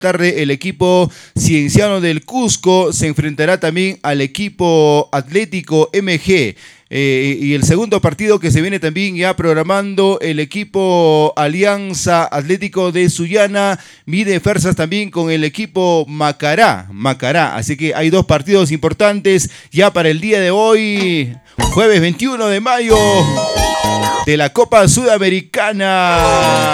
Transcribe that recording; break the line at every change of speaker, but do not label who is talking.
tarde el equipo Cienciano del Cusco se enfrentará también al equipo Atlético MG. Y el segundo partido que se viene también ya programando, el equipo Alianza Atlético de Sullana mide fuerzas también con el equipo Macará. Así que hay dos partidos importantes ya para el día de hoy, jueves 21 de mayo de la Copa Sudamericana.